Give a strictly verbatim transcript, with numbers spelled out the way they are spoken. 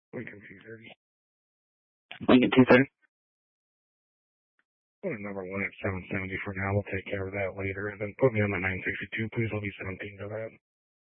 Lincoln two thirty. Lincoln two thirty. Put a number one at seven seventy for now. We'll take care of that later. And then put me on the nine sixty-two, please. I'll be seventeen to that.